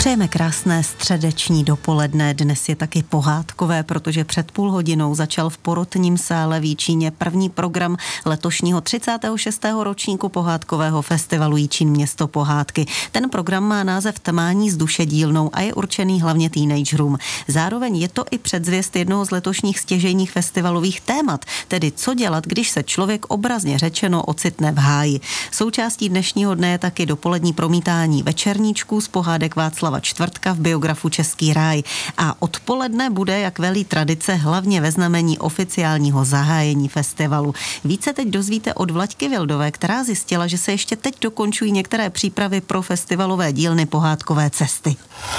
Přejeme krásné středeční dopoledne. Dnes je taky pohádkové, protože před půl hodinou začal v Porotním sále v Jičíně první program letošního 36. ročníku pohádkového festivalu Jičín město pohádky. Ten program má název Tmání s dušedílnou a je určený hlavně teenagerům. Zároveň je to i předzvěst jednoho z letošních stěžejních festivalových témat, tedy co dělat, když se člověk obrazně řečeno ocitne v háji. Součástí dnešního dne je taky dopolední promítání večerníčků z pohádek Václava Čtvrtka v biografu Český ráj. A odpoledne bude, jak velí tradice, hlavně ve znamení oficiálního zahájení festivalu. Více teď dozvíte od Vlaďky Vildové, která zjistila, že se ještě teď dokončují některé přípravy pro festivalové dílny Pohádkové cesty.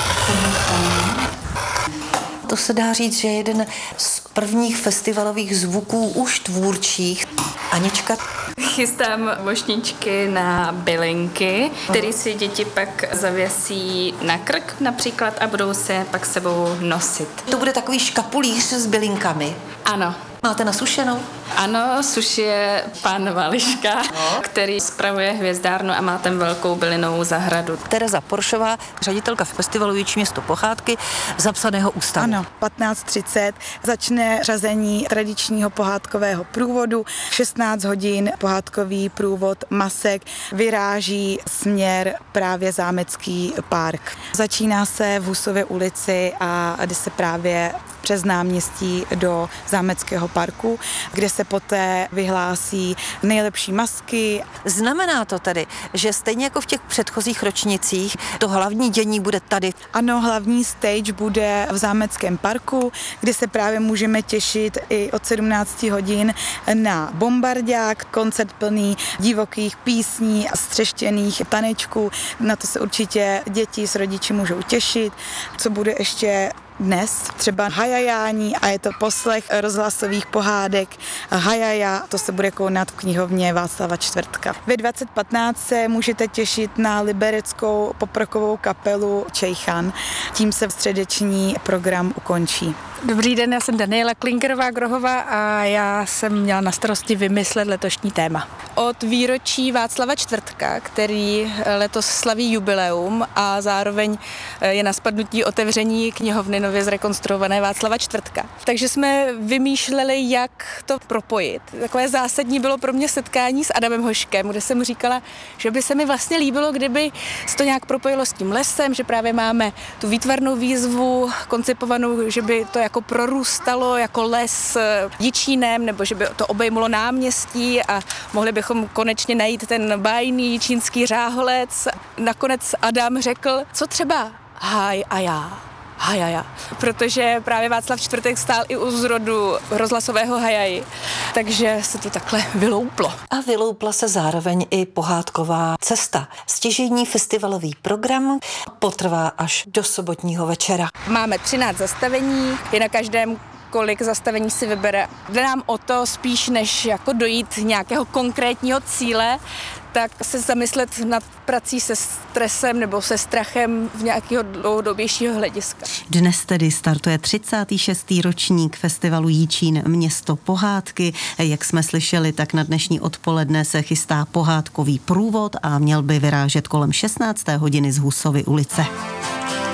To se dá říct, že je jeden z prvních festivalových zvuků už tvůrčích. Anička? Chystám mošničky na bylinky, které si děti pak zavěsí na krk například a budou se pak sebou nosit. To bude takový škapulíř s bylinkami. Ano. Máte nasušenou? Ano, sušuje pan Vališka, který spravuje hvězdárnu a má tam velkou bylinnou zahradu. Tereza Poršová, ředitelka festivalu Jičín město pohádky, zapsaného ústavu. Ano, 15:30 začne řazení tradičního pohádkového průvodu. V 16 hodin pohádkový průvod Masek vyráží směr právě Zámecký park. Začíná se v Husově ulici a jde se právě přes náměstí do Zámeckého parku, kde se poté vyhlásí nejlepší masky. Znamená to tedy, že stejně jako v těch předchozích ročnicích, to hlavní dění bude tady? Ano, hlavní stage bude v Zámeckém parku, kde se právě můžeme těšit i od 17 hodin na bombardák, koncert plný divokých písní a střeštěných tanečků. Na to se určitě děti s rodiči můžou těšit. Co bude ještě dnes, třeba hajajání, a je to poslech rozhlasových pohádek Hajaja, to se bude konat v knihovně Václava Čtvrtka. Ve 20:15 se můžete těšit na libereckou poprokovou kapelu Čejchan. Tím se středeční program ukončí. Dobrý den, já jsem Daniela Klinkerová-Grohová a já jsem měla na starosti vymyslet letošní téma. Od výročí Václava Čtvrtka, který letos slaví jubileum a zároveň je na spadnutí otevření knihovny nově zrekonstruované Václava Čtvrtka. Takže jsme vymýšleli, jak to propojit. Takové zásadní bylo pro mě setkání s Adamem Hoškem, kde jsem mu říkala, že by se mi vlastně líbilo, kdyby se to nějak propojilo s tím lesem, že právě máme tu výtvarnou výzvu koncipovanou, že by to jako prorůstalo jako les Jičínem, nebo že by to obejmulo náměstí a mohli bychom konečně najít ten bájný jičínský řáholec. Nakonec Adam řekl, co třeba háj a já. Hajaja, protože právě Václav Čtvrtek stál i u zrodu rozhlasového hajaji, takže se to takhle vylouplo. A vyloupla se zároveň i pohádková cesta. Stěžejní festivalový program potrvá až do sobotního večera. Máme 13 zastavení, je na každém kolik zastavení si vybere. Jde nám o to spíš, než jako dojít nějakého konkrétního cíle, tak se zamyslet nad prací se stresem nebo se strachem v nějakého dlouhodobějšího hlediska. Dnes tedy startuje 36. ročník festivalu Jičín město pohádky. Jak jsme slyšeli, tak na dnešní odpoledne se chystá pohádkový průvod a měl by vyrážet kolem 16. hodiny z Husovy ulice.